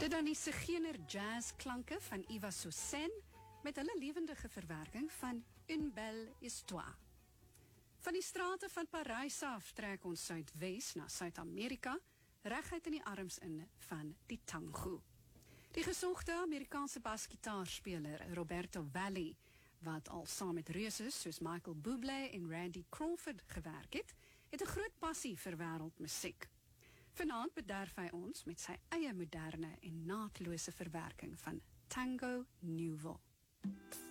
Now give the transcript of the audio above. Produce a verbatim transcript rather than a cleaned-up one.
Dit dan die Sigener jazzklanke van Iva Susen met hulle lewendige verwerking van Une Belle Histoire. Van die strate van Parys af trek ons suidwes na Suid-Amerika, reguit in die arms in van die tango. Die gesogte Amerikaanse basgitaarspeler Roberto Valli, wat al saam met reuses soos Michael Bublé en Randy Crawford gewerk het, het 'n groot passie vir wêreldmusiek. Vanaand bederf hy ons met sy eie moderne en naatlose verwerking van Tango Nouveau.